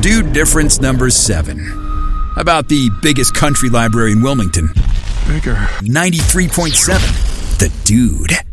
Dude Difference number 7. About the biggest country library in Wilmington. Bigger. 93.7. The Dude.